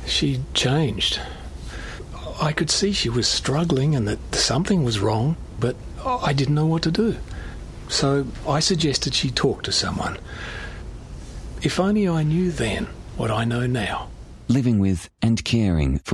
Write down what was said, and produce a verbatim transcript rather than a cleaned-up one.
She changed. I could see she was struggling and that something was wrong, but I didn't know what to do. So I suggested she talk to someone. If only I knew then what I know now. Living with and caring for